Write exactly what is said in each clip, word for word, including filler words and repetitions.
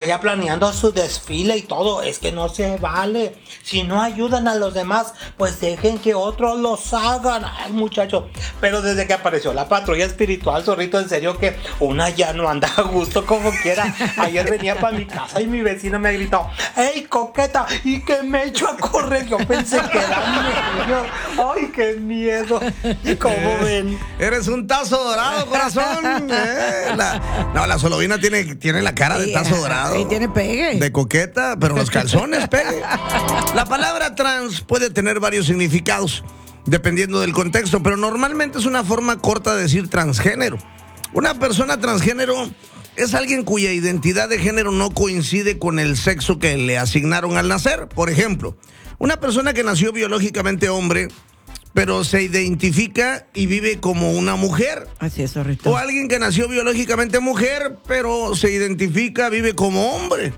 vaya planeando su desfile y todo. Es que no se vale. Si no ayudan a los demás, pues dejen que otros los hagan. Ay, muchacho. Pero desde que apareció la patrulla espiritual, Zorrito, en serio que una ya no anda a gusto como quiera. Ayer venía para mi casa y mi vecino me gritó: ¡Ey, coqueta! Y que me echó a correr. Yo pensé que era niño. ¡Ay, qué miedo! ¿Cómo ven? Eres un tazo dorado, corazón. Eh, la, no, la Solovina tiene, tiene la cara de tazo dorado. Y tiene pegue. De coqueta, pero los calzones pegue. La palabra trans puede tener varios significados, dependiendo del contexto, pero normalmente es una forma corta de decir transgénero. Una persona transgénero es alguien cuya identidad de género no coincide con el sexo que le asignaron al nacer. Por ejemplo, una persona que nació biológicamente hombre, pero se identifica y vive como una mujer. Así es, Zorrito. O alguien que nació biológicamente mujer, pero se identifica, vive como hombre.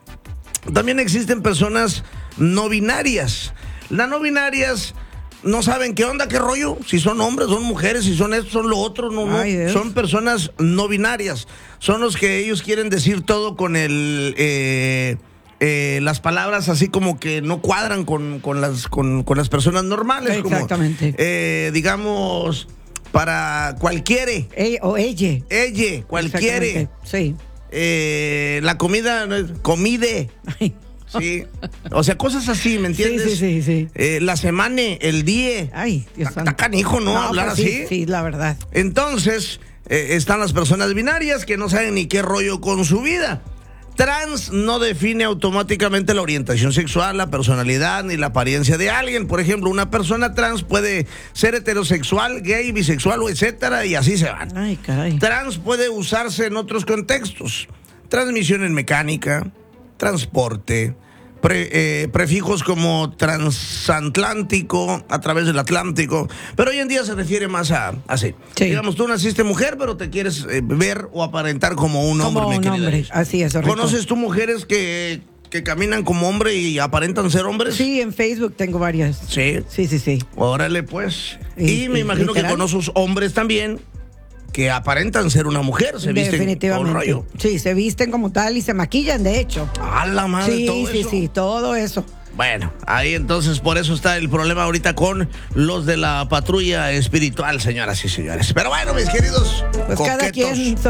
También existen personas no binarias. Las no binarias no saben qué onda, qué rollo, si son hombres, son mujeres, si son esto, son lo otro, no, no. Ay, Dios. Son personas no binarias. Son los que ellos quieren decir todo con el... Eh, Eh, las palabras así como que no cuadran con, con, las, con, con las personas normales. Exactamente. Como, eh, digamos, para cualquiera. Ella, o ella. Ella, cualquiera. Sí. Eh, la comida, no es comide. Ay. Sí. O sea, cosas así, ¿me entiendes? Sí, sí, sí, sí. Eh, la semana, el día. Ay, Dios Está santo. canijo, ¿no? Hablar pues así. Sí, sí, la verdad. Entonces, eh, están las personas binarias que no saben ni qué rollo con su vida. Trans no define automáticamente la orientación sexual, la personalidad ni la apariencia de alguien. Por ejemplo, una persona trans puede ser heterosexual, gay, bisexual o etcétera, y así se van. Ay, caray. Trans puede usarse en otros contextos: transmisión en mecánica, transporte, pre, eh, prefijos como transatlántico, a través del Atlántico, pero hoy en día se refiere más a así. Sí. Digamos, tú naciste mujer, pero te quieres eh, ver o aparentar como un hombre. Como mi un querida hombre, Liz. así es, Zorrito. ¿Conoces tú mujeres que, que caminan como hombre y aparentan ser hombres? Sí, en Facebook tengo varias. Sí. Sí, sí, sí. Órale, pues. Y- Y, me y imagino que literal. conoces hombres también que aparentan ser una mujer, se visten Definitivamente. todo el rollo. Sí, se visten como tal y se maquillan, de hecho. A la madre, Sí, todo sí, eso. sí, todo eso. Bueno, ahí entonces por eso está el problema ahorita con los de la patrulla espiritual, señoras y señores. Pero bueno, mis queridos Pues cada coquetos. quien